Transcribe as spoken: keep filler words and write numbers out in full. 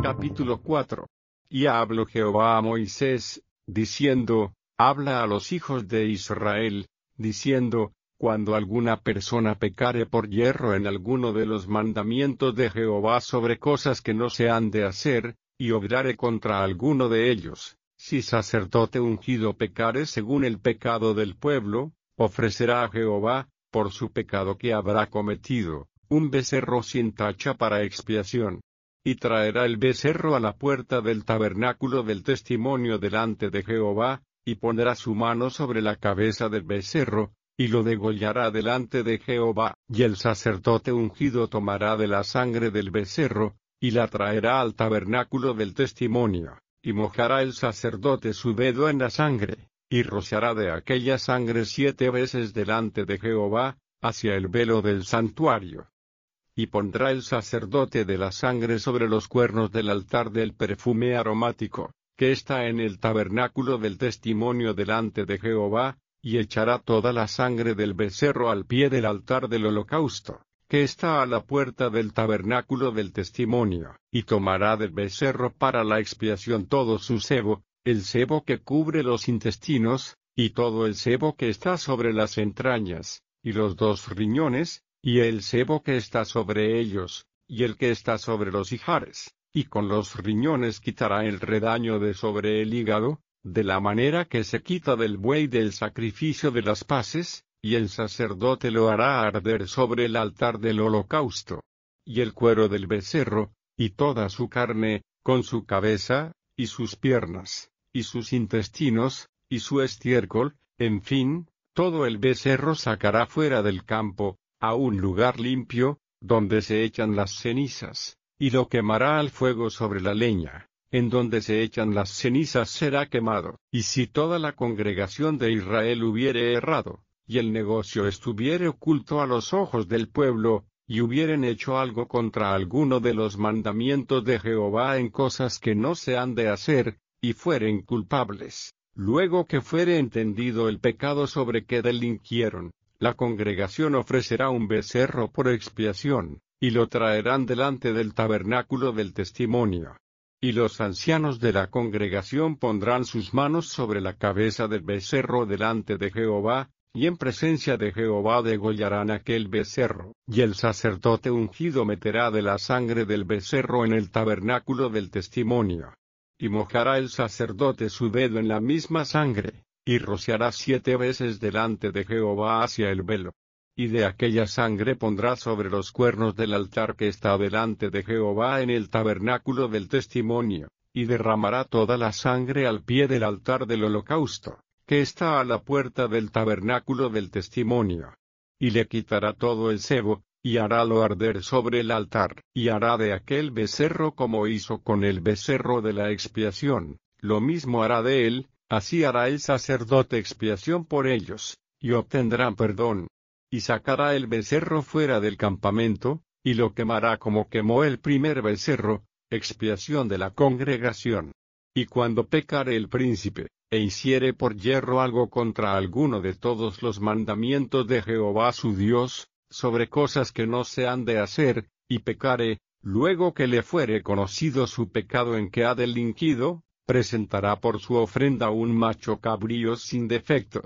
Capítulo cuatro. Y habló Jehová a Moisés, diciendo, habla a los hijos de Israel, diciendo, cuando alguna persona pecare por yerro en alguno de los mandamientos de Jehová sobre cosas que no se han de hacer, y obrare contra alguno de ellos, si sacerdote ungido pecare según el pecado del pueblo, ofrecerá a Jehová, por su pecado que habrá cometido, un becerro sin tacha para expiación. Y traerá el becerro a la puerta del tabernáculo del testimonio delante de Jehová, y pondrá su mano sobre la cabeza del becerro, y lo degollará delante de Jehová. Y el sacerdote ungido tomará de la sangre del becerro, y la traerá al tabernáculo del testimonio, y mojará el sacerdote su dedo en la sangre, y rociará de aquella sangre siete veces delante de Jehová, hacia el velo del santuario. Y pondrá el sacerdote de la sangre sobre los cuernos del altar del perfume aromático, que está en el tabernáculo del testimonio delante de Jehová, y echará toda la sangre del becerro al pie del altar del holocausto, que está a la puerta del tabernáculo del testimonio, y tomará del becerro para la expiación todo su sebo, el sebo que cubre los intestinos, y todo el sebo que está sobre las entrañas, y los dos riñones, y el sebo que está sobre ellos, y el que está sobre los ijares, y con los riñones quitará el redaño de sobre el hígado, de la manera que se quita del buey del sacrificio de las paces, y el sacerdote lo hará arder sobre el altar del holocausto. Y el cuero del becerro, y toda su carne, con su cabeza, y sus piernas, y sus intestinos, y su estiércol, en fin, todo el becerro sacará fuera del campo, a un lugar limpio, donde se echan las cenizas, y lo quemará al fuego sobre la leña, en donde se echan las cenizas será quemado. Y si toda la congregación de Israel hubiere errado, y el negocio estuviere oculto a los ojos del pueblo, y hubieren hecho algo contra alguno de los mandamientos de Jehová en cosas que no se han de hacer, y fueren culpables, luego que fuere entendido el pecado sobre que delinquieron, la congregación ofrecerá un becerro por expiación, y lo traerán delante del tabernáculo del testimonio. Y los ancianos de la congregación pondrán sus manos sobre la cabeza del becerro delante de Jehová, y en presencia de Jehová degollarán aquel becerro. Y el sacerdote ungido meterá de la sangre del becerro en el tabernáculo del testimonio. Y mojará el sacerdote su dedo en la misma sangre, y rociará siete veces delante de Jehová hacia el velo. Y de aquella sangre pondrá sobre los cuernos del altar que está delante de Jehová en el tabernáculo del testimonio, y derramará toda la sangre al pie del altar del holocausto, que está a la puerta del tabernáculo del testimonio. Y le quitará todo el sebo, y harálo arder sobre el altar, y hará de aquel becerro como hizo con el becerro de la expiación, lo mismo hará de él. Así hará el sacerdote expiación por ellos, y obtendrán perdón. Y sacará el becerro fuera del campamento, y lo quemará como quemó el primer becerro, expiación de la congregación. Y cuando pecare el príncipe, e hiciere por yerro algo contra alguno de todos los mandamientos de Jehová su Dios, sobre cosas que no se han de hacer, y pecare, luego que le fuere conocido su pecado en que ha delinquido, presentará por su ofrenda un macho cabrío sin defecto,